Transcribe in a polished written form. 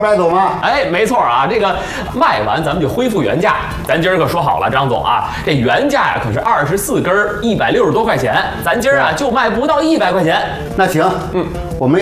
白总吗？ 哎，没错啊，这个卖完咱们就恢复原价。咱今儿可说好了，张总啊，这原价呀可是24根，160多块钱，咱今儿啊就卖不到100块钱。 那行，我们。